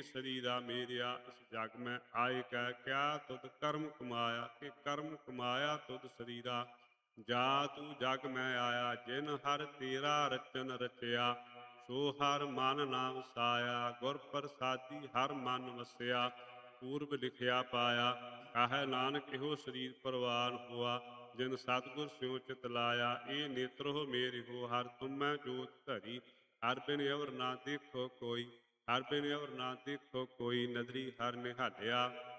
शरीरा मेरिया इस जग में आए कह क्या तुद कर्म कमाया कि कर्म कमाया तुद शरीरा जा तू जग में आया जिन हर तेरा रचन रचया सो हर मन ना वसाया गुर प्रसादी हर मन वसया पूर्व लिखिया पाया कह नानक इहो शरीर परवान हुआ जिन सतगुर स्यों चित लाया ए नेत्र हो मेरे हो हर तुम मैं जोत धरी हर बिन अवर ना देखो कोई हर बिन अवर ना देखो कोई नदरी हर निहालिया